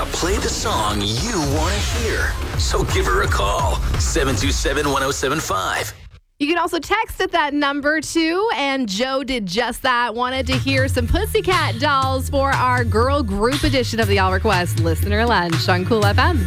to play the song you want to hear. So give her a call, 727-1075. You can also text at that number, too. And Joe did just that. Wanted to hear some Pussycat Dolls for our girl group edition of the All Request Listener Lunch on Cool FM.